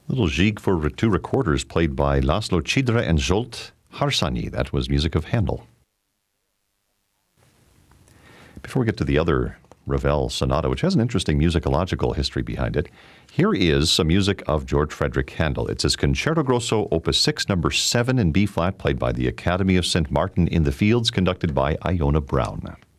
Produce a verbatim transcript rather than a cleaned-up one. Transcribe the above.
Little Gigue for two recorders played by Laszlo Cidre and Zsolt Harsanyi. That was music of Handel. Before we get to the other Ravel sonata, which has an interesting musicological history behind it, here is some music of George Frederick Handel. It's his Concerto Grosso, Opus six, number seven in B-flat, played by the Academy of Saint Martin in the Fields, conducted by Iona Brown.